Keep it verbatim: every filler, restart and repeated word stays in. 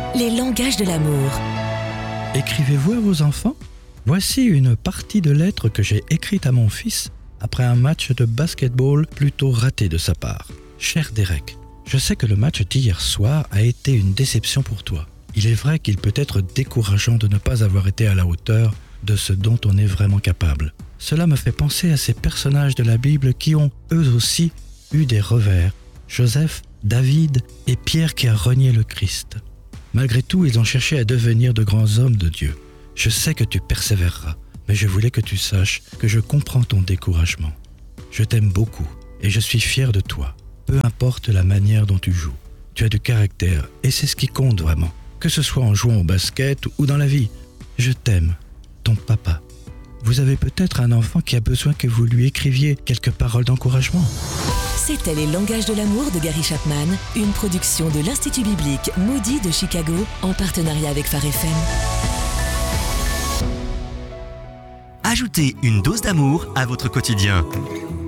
Les langages de l'amour. Écrivez-vous à vos enfants ? Voici une partie de lettres que j'ai écrite à mon fils après un match de basketball plutôt raté de sa part. Cher Derek, je sais que le match d'hier soir a été une déception pour toi. Il est vrai qu'il peut être décourageant de ne pas avoir été à la hauteur de ce dont on est vraiment capable. Cela me fait penser à ces personnages de la Bible qui ont, eux aussi, eu des revers. Joseph, David et Pierre qui a renié le Christ. Malgré tout, ils ont cherché à devenir de grands hommes de Dieu. Je sais que tu persévéreras, mais je voulais que tu saches que je comprends ton découragement. Je t'aime beaucoup et je suis fier de toi. Peu importe la manière dont tu joues, tu as du caractère et c'est ce qui compte vraiment. Que ce soit en jouant au basket ou dans la vie, je t'aime, ton papa. Vous avez peut-être un enfant qui a besoin que vous lui écriviez quelques paroles d'encouragement. C'était Les langages de l'amour de Gary Chapman, une production de l'Institut biblique Moody de Chicago en partenariat avec Phare F M. Ajoutez une dose d'amour à votre quotidien.